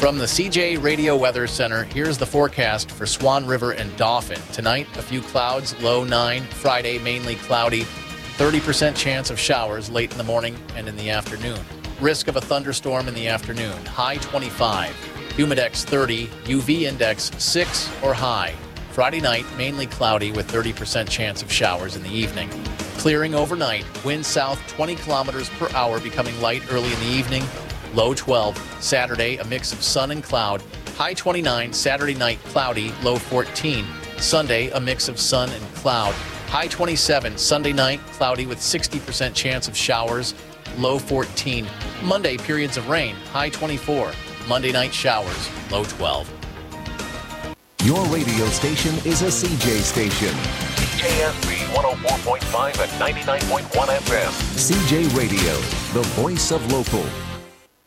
From the CJ Radio Weather Center, here's the forecast for Swan River and Dauphin. Tonight, a few clouds, low 9. Friday, mainly cloudy. 30% chance of showers late in the morning and in the afternoon. Risk of a thunderstorm in the afternoon. High 25. Humidex 30. UV index 6 or high. Friday night, mainly cloudy with 30% chance of showers in the evening. Clearing overnight. Wind south 20 kilometers per hour, becoming light early in the evening. Low 12. Saturday, a mix of sun and cloud. High 29. Saturday night, cloudy. Low 14. Sunday, a mix of sun and cloud. High 27. Sunday night, cloudy with 60% chance of showers. Low 14. Monday, periods of rain. High 24. Monday night showers. Low 12. Your radio station is a CJ station. CJSB 104.5 and 99.1 FM. CJ Radio, the voice of local.